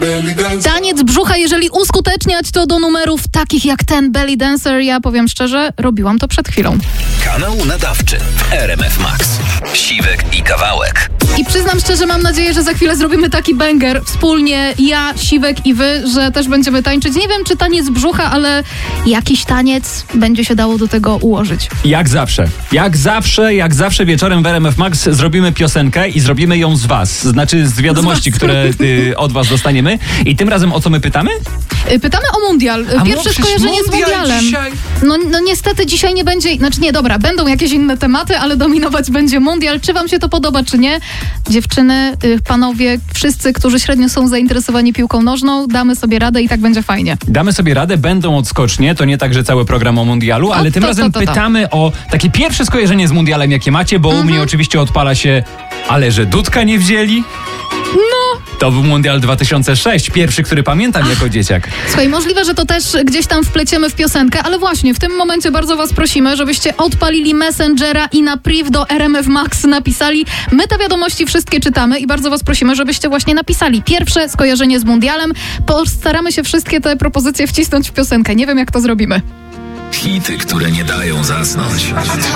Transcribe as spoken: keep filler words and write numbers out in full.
Taniec brzucha, jeżeli uskuteczniać to do numerów takich jak ten Belly Dancer, ja powiem szczerze, robiłam to przed chwilą. Kanał nadawczy w R M F Max. Siwek i Kawałek. I przyznam szczerze, mam nadzieję, że za chwilę zrobimy taki banger wspólnie, ja, Siwek i wy, że też będziemy tańczyć. Nie wiem, czy taniec brzucha, ale jakiś taniec będzie się dało do tego ułożyć. Jak zawsze. Jak zawsze, jak zawsze wieczorem w R M F Max zrobimy piosenkę i zrobimy ją z was. Znaczy z wiadomości, Z was. które y, od was dostaniemy. I tym razem o co my pytamy? Pytamy o mundial. A Pierwsze przecież skojarzenie z mundial mundialem. dzisiaj. No, no niestety dzisiaj nie będzie, znaczy nie, dobra, będą jakieś inne tematy, ale dominować będzie mundial. Czy wam się to podoba, czy nie? Dziewczyny, y, panowie, wszyscy, którzy średnio są zainteresowani piłką nożną, damy sobie radę i tak będzie fajnie. Damy sobie radę, będą odskocznie. To nie tak, że cały program o mundialu, ale No, tym to, razem to, to, to. pytamy o takie pierwsze skojarzenie z mundialem, jakie macie, bo Mhm. u mnie oczywiście odpala się, ale że Dudka nie wzięli? No! To był mundial dwa tysiące szósty, pierwszy, który pamiętam jako dzieciak. Słuchaj, możliwe, że to też gdzieś tam wpleciemy w piosenkę, ale właśnie w tym momencie bardzo was prosimy, żebyście odpalili Messengera i na priv do R M F Max napisali. My te wiadomości wszystkie czytamy i bardzo was prosimy, żebyście właśnie napisali pierwsze skojarzenie z mundialem. Postaramy się wszystkie te propozycje wcisnąć w piosenkę. Nie wiem, jak to zrobimy. Hity, które nie dają zasnąć.